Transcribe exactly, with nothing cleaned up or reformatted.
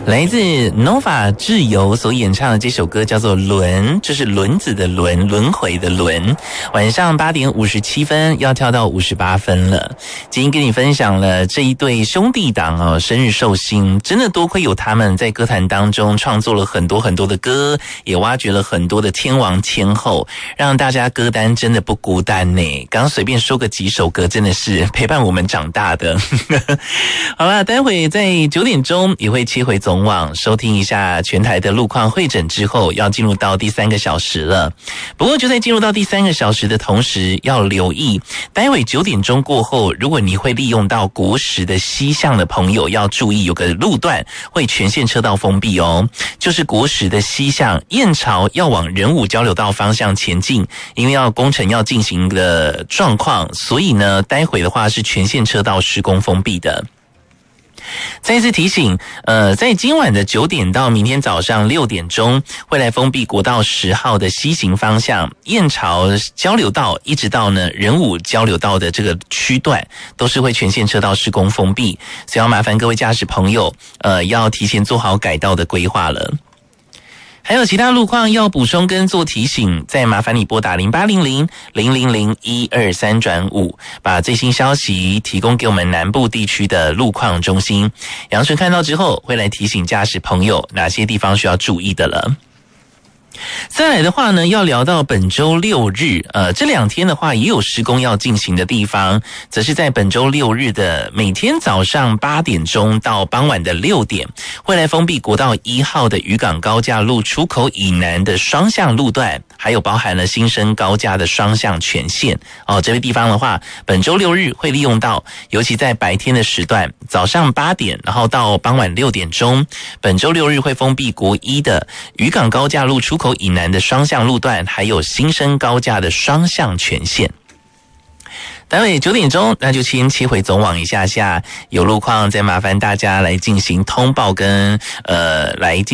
来自 Nova 智由所演唱的这首歌叫做《轮》，这是轮子的轮，轮回的轮。晚上八点五十七分要跳到五十八分了。今天跟你分享了这一对兄弟档哦，生日寿星，真的多亏有他们在歌坛当中创作了很多很多的歌，也挖掘了很多的天王天后，让大家歌单真的不孤单呢。刚刚随便说个几首歌，真的是陪伴我们长大的。好啦，待会在九点钟也会切回总网收听一下全台的路况汇诊之后，要进入到第三个小时了。不过就在进入到第三个小时的同时，要留意待会九点钟过后，如果你会利用到国十的西向的朋友，要注意有个路段会全线车道封闭哦，就是国十的西向燕巢要往仁武交流道方向前进，因为要工程要进行的状况，所以呢待会的话是全线车道施工封闭的。再次提醒，呃，在今晚的九点到明天早上六点钟，会来封闭国道十号的西行方向，燕巢交流道一直到呢仁武交流道的这个区段，都是会全线车道施工封闭，所以要麻烦各位驾驶朋友，呃，要提前做好改道的规划了。还有其他路况要补充跟做提醒，再麻烦你拨打零八零零零零零一二三转五，把最新消息提供给我们南部地区的路况中心。杨纯看到之后会来提醒驾驶朋友哪些地方需要注意的了。再来的话呢，要聊到本周六日，呃，这两天的话也有施工要进行的地方，则是在本周六日的每天早上八点钟到傍晚的六点，会来封闭国道一号的渔港高架路出口以南的双向路段，还有包含了新生高架的双向全线。哦，这个地方的话，本周六日会利用到，尤其在白天的时段，早上八点，然后到傍晚六点钟，本周六日会封闭国一的渔港高架路出口以南的双向路段，还有新生高架的双向全线。待会九点钟，那就先切回总网一下下，有路况再麻烦大家来进行通报跟呃来进